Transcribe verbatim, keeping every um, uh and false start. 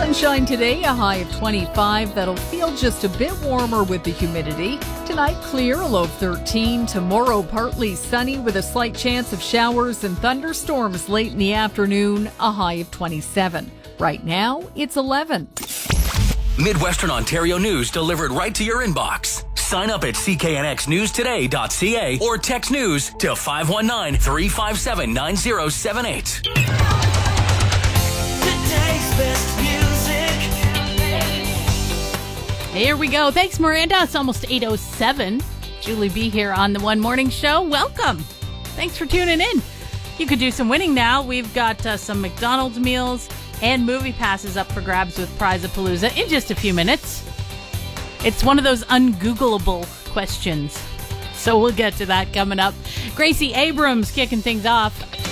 Sunshine today, a high of twenty-five. That'll feel just a bit warmer with the humidity. Tonight, clear, a low of thirteen. Tomorrow, partly sunny with a slight chance of showers and thunderstorms late in the afternoon, a high of twenty-seven. Right now, it's eleven. Midwestern Ontario news delivered right to your inbox. Sign up at c k n x news today dot c a or text news to five one nine, three five seven, nine zero seven eight. Here we go. Thanks, Miranda. It's almost eight oh seven. Julie B here on the One Morning Show. Welcome. Thanks for tuning in. You could do some winning now. We've got uh, some McDonald's meals and movie passes up for grabs with Prize-a-Palooza in just a few minutes. It's one of those ungoogleable questions. So we'll get to that coming up. Gracie Abrams kicking things off.